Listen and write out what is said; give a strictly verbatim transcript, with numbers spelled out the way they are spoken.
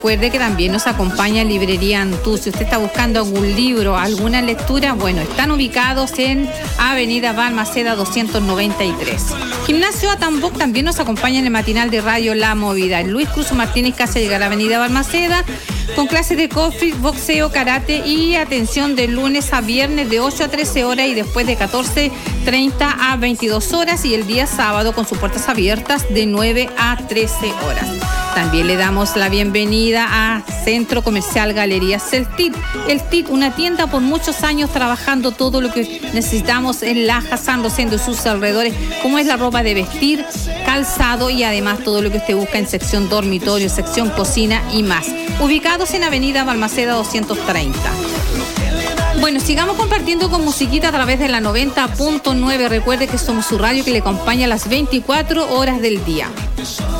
Recuerde que también nos acompaña Librería Antú. Si usted está buscando algún libro, alguna lectura, bueno, están ubicados en Avenida Balmaceda doscientos noventa y tres. Gimnasio Atambuc también nos acompaña en el matinal de Radio La Movida. Luis Cruz Martínez casi llega a la Avenida Balmaceda con clases de CrossFit, boxeo, karate y atención de lunes a viernes de ocho a trece horas y después de catorce treinta a veintidós horas, y el día sábado con sus puertas abiertas de nueve a trece horas. También le damos la bienvenida a Centro Comercial Galerías El Tit. El Tit, una tienda por muchos años trabajando todo lo que necesitamos en Laja, San Rosendo y sus alrededores, como es la ropa de vestir, calzado y además todo lo que usted busca en sección dormitorio, sección cocina y más. Ubicados en Avenida Balmaceda doscientos treinta. Bueno, sigamos compartiendo con musiquita a través de la noventa punto nueve. Recuerde que somos su radio que le acompaña a las veinticuatro horas del día.